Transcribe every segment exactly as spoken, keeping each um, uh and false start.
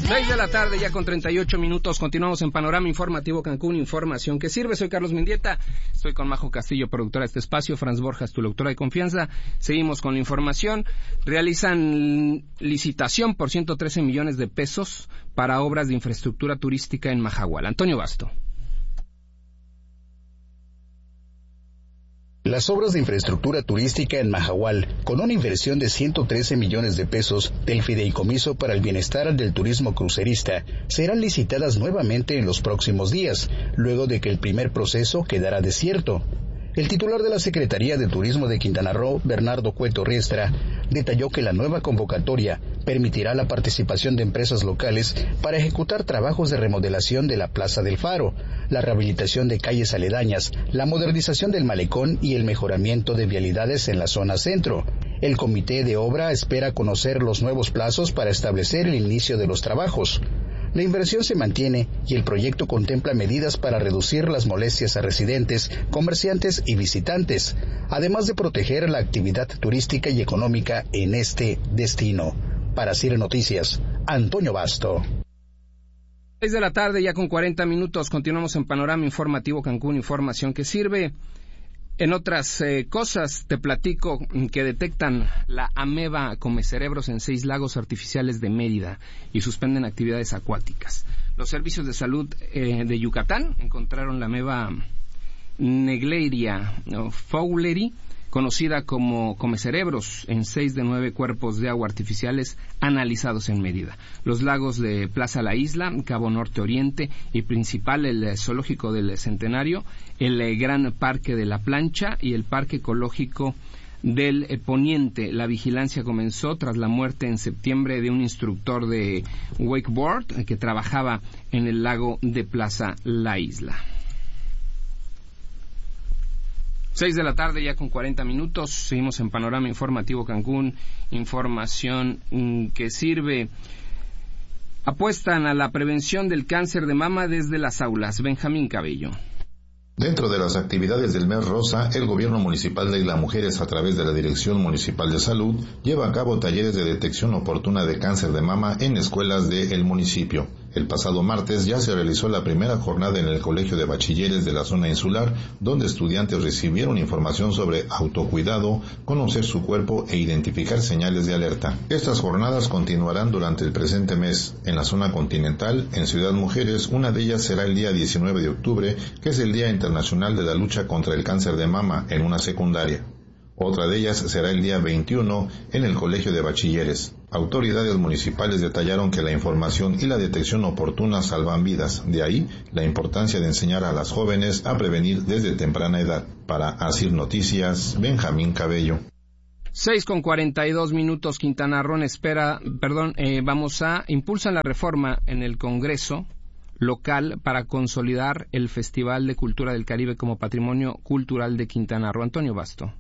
seis de la tarde, ya con treinta y ocho minutos. Continuamos en Panorama Informativo Cancún, información que sirve. Soy Carlos Mendieta, estoy con Majo Castillo, productora de este espacio, Franz Borjas, tu lectora de confianza. Seguimos con la información. Realizan licitación por ciento trece millones de pesos para obras de infraestructura turística en Mahahual. Antonio Basto. Las obras de infraestructura turística en Mahahual, con una inversión de ciento trece millones de pesos del Fideicomiso para el Bienestar del Turismo Crucerista, serán licitadas nuevamente en los próximos días, luego de que el primer proceso quedara desierto. El titular de la Secretaría de Turismo de Quintana Roo, Bernardo Cueto Riestra, detalló que la nueva convocatoria permitirá la participación de empresas locales para ejecutar trabajos de remodelación de la Plaza del Faro, la rehabilitación de calles aledañas, la modernización del malecón y el mejoramiento de vialidades en la zona centro. El comité de obra espera conocer los nuevos plazos para establecer el inicio de los trabajos. La inversión se mantiene y el proyecto contempla medidas para reducir las molestias a residentes, comerciantes y visitantes, además de proteger la actividad turística y económica en este destino. Para C I R Noticias, Antonio Basto. seis de la tarde, ya con cuarenta minutos, continuamos en Panorama Informativo Cancún, información que sirve. En otras eh, cosas, te platico que detectan la ameba comecerebros en seis lagos artificiales de Mérida y suspenden actividades acuáticas. Los servicios de salud eh, de Yucatán encontraron la ameba Naegleria fowleri, conocida como comecerebros, en seis de nueve cuerpos de agua artificiales analizados en Mérida. Los lagos de Plaza La Isla, Cabo Norte Oriente y principal el zoológico del Centenario, el Gran Parque de la Plancha y el Parque Ecológico del Poniente. La vigilancia comenzó tras la muerte en septiembre de un instructor de wakeboard que trabajaba en el lago de Plaza La Isla. seis de la tarde, ya con cuarenta minutos, seguimos en Panorama Informativo Cancún, información que sirve. Apuestan a la prevención del cáncer de mama desde las aulas. Benjamín Cabello. Dentro de las actividades del mes rosa, el gobierno municipal de Isla Mujeres, a través de la Dirección Municipal de Salud, lleva a cabo talleres de detección oportuna de cáncer de mama en escuelas del municipio. El pasado martes ya se realizó la primera jornada en el Colegio de Bachilleres de la zona insular, donde estudiantes recibieron información sobre autocuidado, conocer su cuerpo e identificar señales de alerta. Estas jornadas continuarán durante el presente mes. En la zona continental, en Ciudad Mujeres, una de ellas será el día diecinueve de octubre, que es el Día Internacional de la Lucha contra el Cáncer de Mama, en una secundaria. Otra de ellas será el día veintiuno en el Colegio de Bachilleres. Autoridades municipales detallaron que la información y la detección oportuna salvan vidas. De ahí la importancia de enseñar a las jóvenes a prevenir desde temprana edad. Para Asir Noticias, Benjamín Cabello. seis con cuarenta y dos minutos, Quintana Roo espera, perdón, eh, vamos a impulsar la reforma en el Congreso local para consolidar el Festival de Cultura del Caribe como patrimonio cultural de Quintana Roo. Antonio Basto.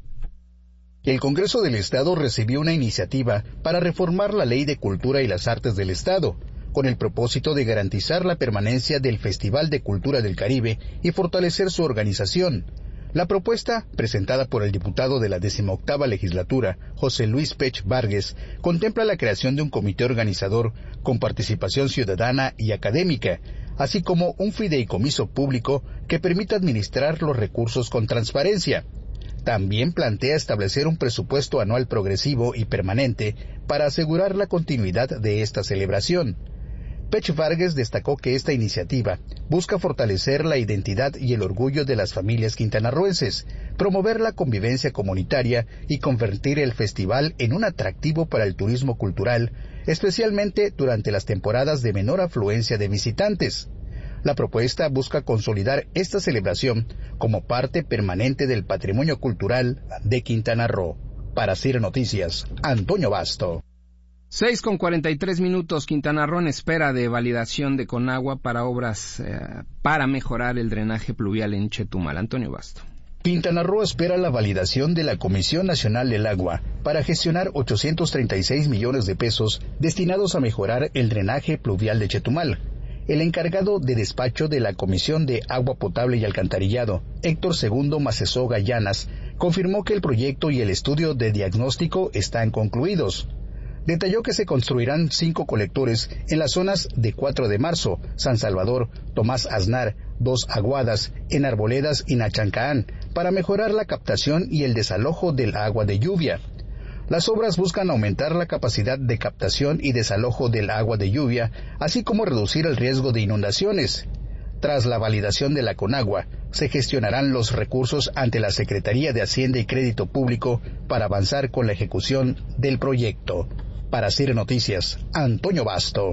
El Congreso del Estado recibió una iniciativa para reformar la Ley de Cultura y las Artes del Estado, con el propósito de garantizar la permanencia del Festival de Cultura del Caribe y fortalecer su organización. La propuesta, presentada por el diputado de la decimoctava legislatura, José Luis Pech Vargas, contempla la creación de un comité organizador con participación ciudadana y académica, así como un fideicomiso público que permita administrar los recursos con transparencia. También plantea establecer un presupuesto anual progresivo y permanente para asegurar la continuidad de esta celebración. Pech Vargas destacó que esta iniciativa busca fortalecer la identidad y el orgullo de las familias quintanarroenses, promover la convivencia comunitaria y convertir el festival en un atractivo para el turismo cultural, especialmente durante las temporadas de menor afluencia de visitantes. La propuesta busca consolidar esta celebración como parte permanente del patrimonio cultural de Quintana Roo. Para C I R Noticias, Antonio Basto. seis con cuarenta y tres minutos, Quintana Roo en espera de validación de Conagua para obras eh, para mejorar el drenaje pluvial en Chetumal. Antonio Basto. Quintana Roo espera la validación de la Comisión Nacional del Agua para gestionar ochocientos treinta y seis millones de pesos destinados a mejorar el drenaje pluvial de Chetumal. El encargado de despacho de la Comisión de Agua Potable y Alcantarillado, Héctor Segundo Macesó Gallanas, confirmó que el proyecto y el estudio de diagnóstico están concluidos. Detalló que se construirán cinco colectores en las zonas de cuatro de marzo, San Salvador, Tomás Aznar, Dos Aguadas, en Arboledas y Nachancaán, para mejorar la captación y el desalojo del agua de lluvia. Las obras buscan aumentar la capacidad de captación y desalojo del agua de lluvia, así como reducir el riesgo de inundaciones. Tras la validación de la Conagua, se gestionarán los recursos ante la Secretaría de Hacienda y Crédito Público para avanzar con la ejecución del proyecto. Para C I R Noticias, Antonio Basto.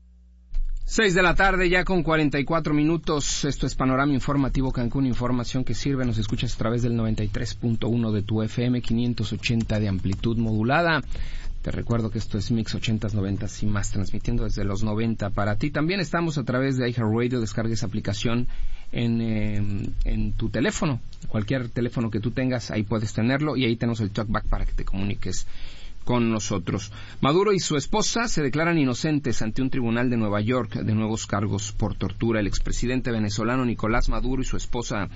Seis de la tarde, ya con cuarenta y cuatro minutos. Esto es Panorama Informativo Cancún, información que sirve. Nos escuchas a través del noventa y tres punto uno de tu F M, quinientos ochenta de amplitud modulada. Te recuerdo que esto es Mix ochentas, noventas y más, transmitiendo desde los noventa para ti. También estamos a través de iHeartRadio. Descarga esa aplicación en, eh, en tu teléfono. Cualquier teléfono que tú tengas, ahí puedes tenerlo. Y ahí tenemos el talkback para que te comuniques con nosotros. Maduro y su esposa se declaran inocentes ante un tribunal de Nueva York de nuevos cargos por tortura. El expresidente venezolano Nicolás Maduro y su esposa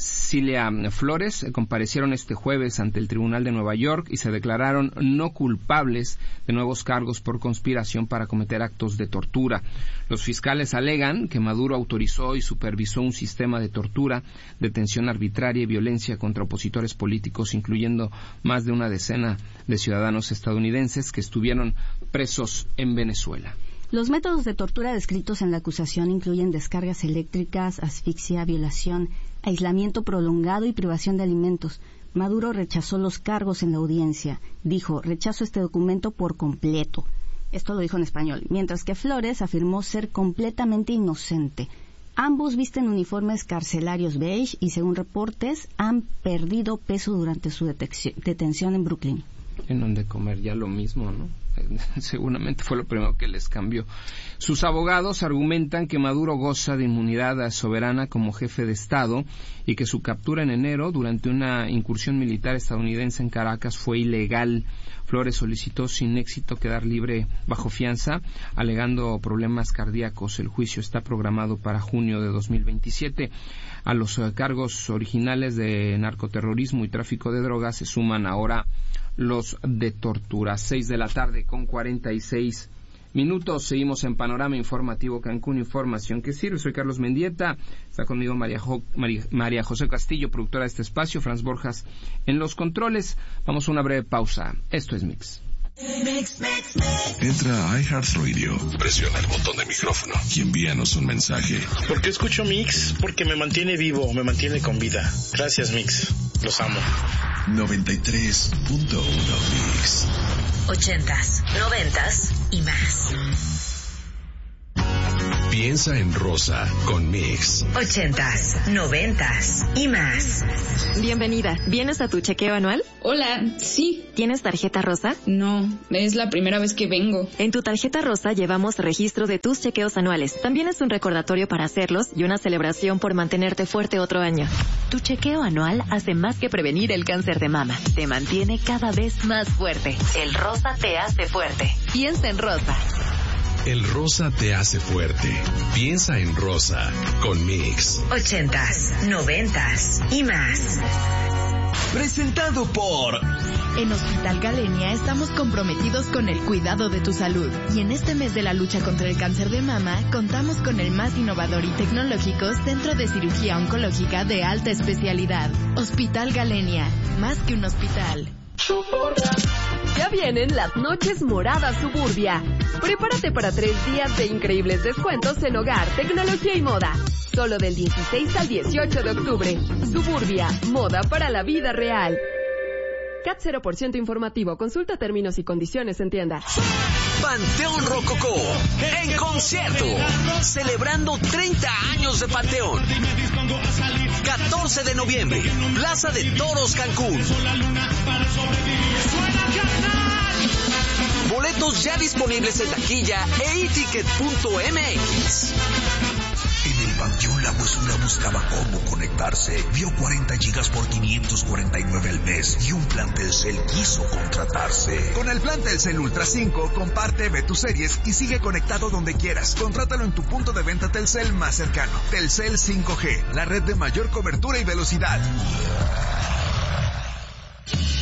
Cilia Flores comparecieron este jueves ante el tribunal de Nueva York y se declararon no culpables de nuevos cargos por conspiración para cometer actos de tortura. Los fiscales alegan que Maduro autorizó y supervisó un sistema de tortura, detención arbitraria y violencia contra opositores políticos, incluyendo más de una decena de ciudadanos estadounidenses que estuvieron presos en Venezuela. Los métodos de tortura descritos en la acusación incluyen descargas eléctricas, asfixia, violación, aislamiento prolongado y privación de alimentos. Maduro rechazó los cargos en la audiencia. Dijo, rechazo este documento por completo. Esto lo dijo en español. Mientras que Flores afirmó ser completamente inocente. Ambos visten uniformes carcelarios beige y, según reportes, han perdido peso durante su detención en Brooklyn. En donde comer ya lo mismo, ¿no? Seguramente fue lo primero que les cambió. Sus abogados argumentan que Maduro goza de inmunidad soberana como jefe de Estado y que su captura en enero durante una incursión militar estadounidense en Caracas fue ilegal. Flores solicitó sin éxito quedar libre bajo fianza, alegando problemas cardíacos. El juicio está programado para junio de dos mil veintisiete. A los cargos originales de narcoterrorismo y tráfico de drogas se suman ahora los de tortura. Seis de la tarde con cuarenta y seis minutos. Seguimos en Panorama Informativo Cancún, información que sirve. Soy Carlos Mendieta. Está conmigo María, jo María, María José Castillo, productora de este espacio. Franz Borjas en los controles. Vamos a una breve pausa. Esto es Mix. Mix, mix, mix. Entra a iHeartRadio, presiona el botón de micrófono y envíanos un mensaje. ¿Por qué escucho Mix? Porque me mantiene vivo, me mantiene con vida. Gracias, Mix. Los amo. noventa y tres punto uno Mix. Ochentas, noventas y más. Piensa en rosa con Mix. Ochentas, noventas y más. Bienvenida. ¿Vienes a tu chequeo anual? Hola, sí. ¿Tienes tarjeta rosa? No, es la primera vez que vengo. En tu tarjeta rosa llevamos registro de tus chequeos anuales. También es un recordatorio para hacerlos y una celebración por mantenerte fuerte otro año. Tu chequeo anual hace más que prevenir el cáncer de mama. Te mantiene cada vez más fuerte. El rosa te hace fuerte. Piensa en rosa. El rosa te hace fuerte. Piensa en rosa con Mix. Ochentas, noventas y más. Presentado por... En Hospital Galenia estamos comprometidos con el cuidado de tu salud. Y en este mes de la lucha contra el cáncer de mama, contamos con el más innovador y tecnológico Centro de Cirugía Oncológica de alta especialidad. Hospital Galenia, más que un hospital. Ya vienen las noches moradas Suburbia. Prepárate para tres días de increíbles descuentos en hogar, tecnología y moda. Solo del dieciséis al dieciocho de octubre. Suburbia, moda para la vida real. C A T cero por ciento informativo. Consulta términos y condiciones en tienda. Panteón Rococó en concierto, celebrando treinta años de Panteón. catorce de noviembre, Plaza de Toros, Cancún. Boletos ya disponibles en taquilla e iticket punto m x. En el Panteón La Huesura buscaba cómo conectarse. Vio cuarenta gigas por quinientos cuarenta y nueve al mes y un plan Telcel quiso contratarse. Con el plan Telcel Ultra cinco, comparte, ve tus series y sigue conectado donde quieras. Contrátalo en tu punto de venta Telcel más cercano. Telcel cinco G, la red de mayor cobertura y velocidad.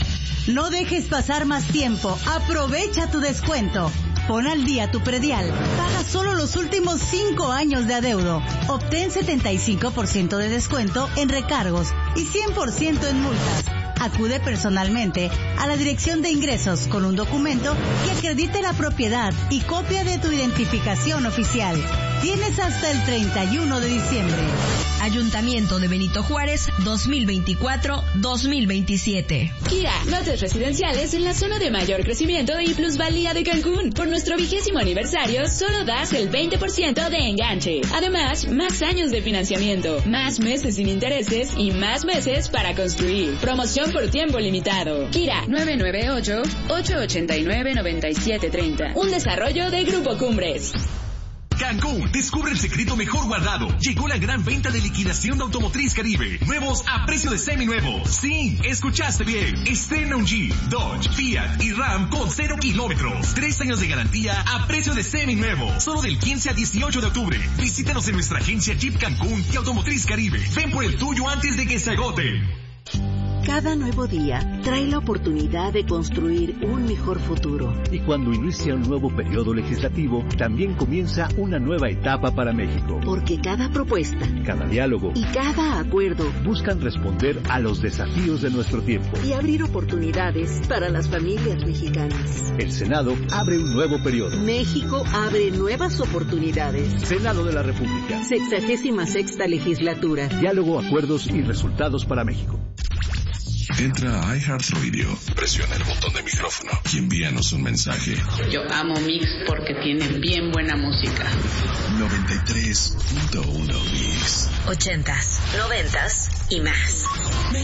No dejes pasar más tiempo. Aprovecha tu descuento. Pon al día tu predial. Paga solo los últimos cinco años de adeudo. Obtén setenta y cinco por ciento de descuento en recargos y cien por ciento en multas. Acude personalmente a la Dirección de Ingresos con un documento que acredite la propiedad y copia de tu identificación oficial. Tienes hasta el treinta y uno de diciembre. Ayuntamiento de Benito Juárez, dos mil veinticuatro a dos mil veintisiete. Kira, lotes residenciales en la zona de mayor crecimiento y plusvalía de Cancún. Por nuestro vigésimo aniversario, solo das el veinte por ciento de enganche. Además, más años de financiamiento, más meses sin intereses y más meses para construir. Promoción por tiempo limitado. Kira, nueve nueve ocho, ocho ocho nueve, nueve siete tres cero. Un desarrollo de Grupo Cumbres. Cancún, descubre el secreto mejor guardado. Llegó la gran venta de liquidación de Automotriz Caribe. Nuevos a precio de seminuevos. Sí, escuchaste bien. Estrena un Jeep, Dodge, Fiat y Ram con cero kilómetros. Tres años de garantía a precio de seminuevo. Solo del quince al dieciocho de octubre. Visítanos en nuestra agencia Jeep Cancún y Automotriz Caribe. Ven por el tuyo antes de que se agote. Cada nuevo día trae la oportunidad de construir un mejor futuro. Y cuando inicia un nuevo periodo legislativo, también comienza una nueva etapa para México. Porque cada propuesta, cada diálogo y cada acuerdo buscan responder a los desafíos de nuestro tiempo y abrir oportunidades para las familias mexicanas. El Senado abre un nuevo periodo. México abre nuevas oportunidades. Senado de la República. Sexagésima sexta legislatura. Diálogo, acuerdos y resultados para México. Entra a iHeartRadio, presiona el botón de micrófono y envíanos un mensaje. Yo amo Mix porque tiene bien buena música. noventa y tres punto uno Mix. Ochentas, noventas y más.